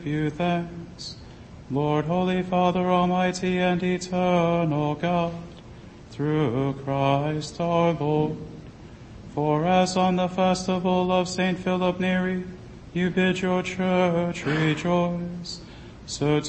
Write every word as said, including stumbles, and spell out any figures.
you thanks, Lord, Holy Father, Almighty and Eternal God, through Christ our Lord. For as on the festival of Saint Philip Neri, you bid your church rejoice, so